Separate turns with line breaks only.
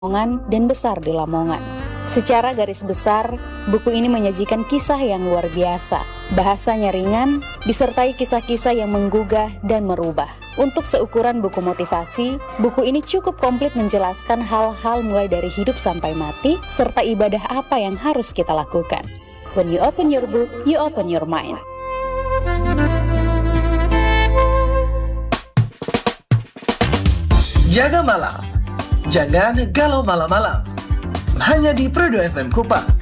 Lamongan dan besar di Lamongan. Secara garis besar, buku ini menyajikan kisah yang luar biasa. Bahasanya ringan, disertai kisah-kisah yang menggugah dan merubah. Untuk seukuran buku motivasi, buku ini cukup komplit menjelaskan hal-hal mulai dari hidup sampai mati, serta ibadah apa yang harus kita lakukan. When you open your book, you open your mind.
Jaga malam. Jangan galau malam-malam. Hanya di Prodo FM Kupang.